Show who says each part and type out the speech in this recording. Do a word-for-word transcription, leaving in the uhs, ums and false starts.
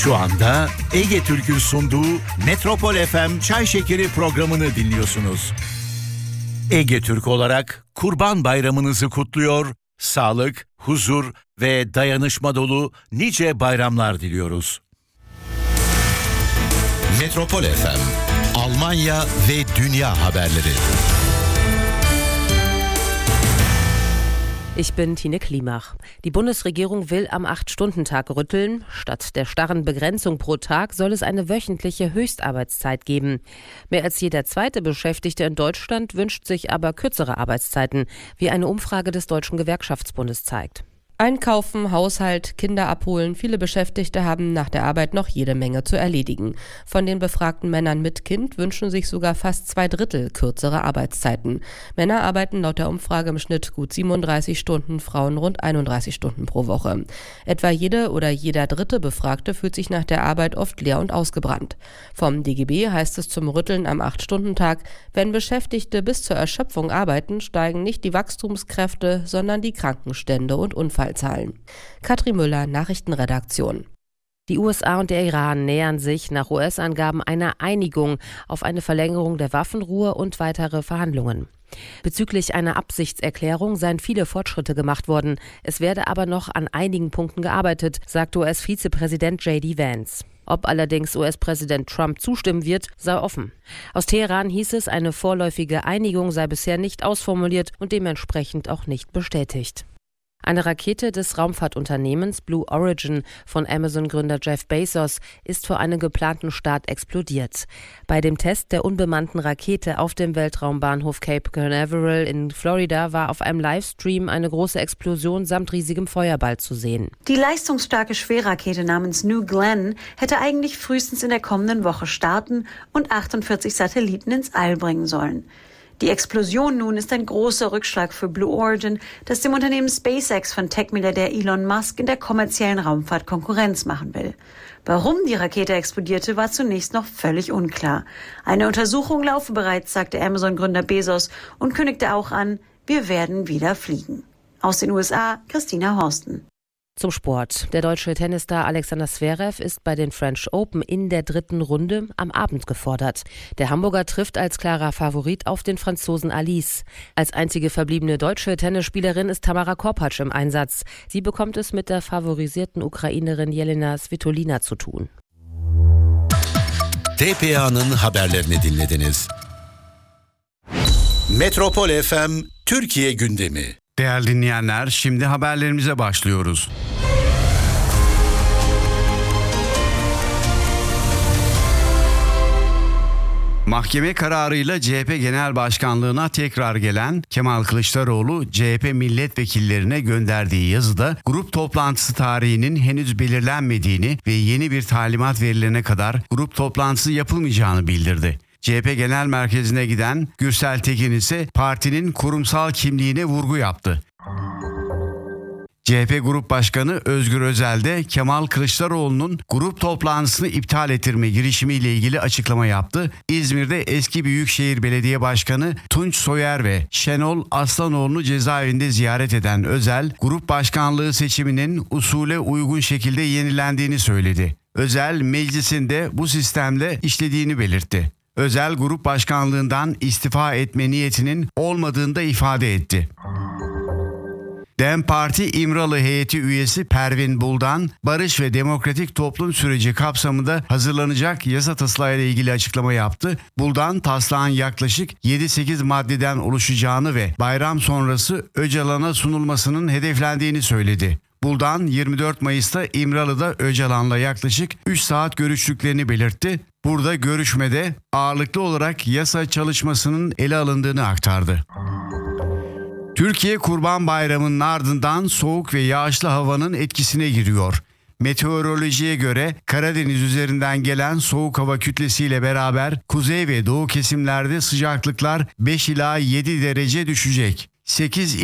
Speaker 1: Şu anda Ege Türk'ün sunduğu Metropol F M Çay Şekeri programını dinliyorsunuz. Ege Türk olarak Kurban Bayramınızı kutluyor, sağlık, huzur ve dayanışma dolu nice bayramlar diliyoruz. Metropol F M, Almanya ve Dünya haberleri.
Speaker 2: Ich bin Tine Klimach. Die Bundesregierung will am acht-Stunden-Tag rütteln. Statt der starren Begrenzung pro Tag soll es eine wöchentliche Höchstarbeitszeit geben. Mehr als jeder zweite Beschäftigte in Deutschland wünscht sich aber kürzere Arbeitszeiten, wie eine Umfrage des Deutschen Gewerkschaftsbundes zeigt. Einkaufen, Haushalt, Kinder abholen. Viele Beschäftigte haben nach der Arbeit noch jede Menge zu erledigen. Von den befragten Männern mit Kind wünschen sich sogar fast zwei Drittel kürzere Arbeitszeiten. Männer arbeiten laut der Umfrage im Schnitt gut siebenunddreißig Stunden, Frauen rund einunddreißig Stunden pro Woche. Etwa jede oder jeder dritte Befragte fühlt sich nach der Arbeit oft leer und ausgebrannt. Vom D G B heißt es zum Rütteln am acht-Stunden-Tag, wenn Beschäftigte bis zur Erschöpfung arbeiten, steigen nicht die Wachstumskräfte, sondern die Krankenstände und Unfallzahlen. Katrin Müller, Nachrichtenredaktion. Die U S A und der Iran nähern sich nach U S-Angaben einer Einigung auf eine Verlängerung der Waffenruhe und weitere Verhandlungen. Bezüglich einer Absichtserklärung seien viele Fortschritte gemacht worden. Es werde aber noch an einigen Punkten gearbeitet, sagte U S-Vizepräsident J D Vance. Ob allerdings U S-Präsident Trump zustimmen wird, sei offen. Aus Teheran hieß es, eine vorläufige Einigung sei bisher nicht ausformuliert und dementsprechend auch nicht bestätigt. Eine Rakete des Raumfahrtunternehmens Blue Origin von Amazon-Gründer Jeff Bezos ist vor einem geplanten Start explodiert. Bei dem Test der unbemannten Rakete auf dem Weltraumbahnhof Cape Canaveral in Florida war auf einem Livestream eine große Explosion samt riesigem Feuerball zu sehen.
Speaker 3: Die leistungsstarke Schwerrakete namens New Glenn hätte eigentlich frühestens in der kommenden Woche starten und achtundvierzig Satelliten ins All bringen sollen. Die Explosion nun ist ein großer Rückschlag für Blue Origin, das dem Unternehmen SpaceX von Tech-Milliardär Elon Musk in der kommerziellen Raumfahrt Konkurrenz machen will. Warum die Rakete explodierte, war zunächst noch völlig unklar. Eine Untersuchung laufe bereits, sagte Amazon-Gründer Bezos und kündigte auch an, wir werden wieder fliegen. Aus den U S A, Christina Horsten.
Speaker 2: Zum Sport. Der deutsche Tennisstar Alexander Zverev ist bei den French Open in der dritten Runde am Abend gefordert. Der Hamburger trifft als klarer Favorit auf den Franzosen Alice. Als einzige verbliebene deutsche Tennisspielerin ist Tamara Korpatsch im Einsatz. Sie bekommt es mit der favorisierten Ukrainerin Jelena Svitolina zu tun.
Speaker 1: T P A'nın haberlerini dinlediniz. Metropol F M Türkiye gündemi.
Speaker 4: Değerli dinleyenler, şimdi haberlerimize başlıyoruz. Mahkeme kararıyla C H P Genel Başkanlığı'na tekrar gelen Kemal Kılıçdaroğlu, C H P milletvekillerine gönderdiği yazıda grup toplantısı tarihinin henüz belirlenmediğini ve yeni bir talimat verilene kadar grup toplantısı yapılmayacağını bildirdi. C H P Genel Merkezi'ne giden Gürsel Tekin ise partinin kurumsal kimliğine vurgu yaptı. C H P Grup Başkanı Özgür Özel de Kemal Kılıçdaroğlu'nun grup toplantısını iptal ettirme girişimiyle ilgili açıklama yaptı. İzmir'de eski Büyükşehir Belediye Başkanı Tunç Soyer ve Şenol Aslanoğlu'nu cezaevinde ziyaret eden Özel, grup başkanlığı seçiminin usule uygun şekilde yenilendiğini söyledi. Özel, meclisinde bu sistemle işlediğini belirtti. Özel grup başkanlığından istifa etme niyetinin olmadığını da ifade etti. DEM Parti İmralı heyeti üyesi Pervin Buldan, barış ve demokratik toplum süreci kapsamında hazırlanacak yasa taslağıyla ilgili açıklama yaptı. Buldan, taslağın yaklaşık yedi sekiz maddeden oluşacağını ve bayram sonrası Öcalan'a sunulmasının hedeflendiğini söyledi. Buldan, yirmi dört Mayıs'ta İmralı'da Öcalan'la yaklaşık üç saat görüştüklerini belirtti. Burada görüşmede ağırlıklı olarak yasa çalışmasının ele alındığını aktardı. Türkiye Kurban Bayramı'nın ardından soğuk ve yağışlı havanın etkisine giriyor. Meteorolojiye göre Karadeniz üzerinden gelen soğuk hava kütlesiyle beraber kuzey ve doğu kesimlerde sıcaklıklar beş ila yedi derece düşecek. sekiz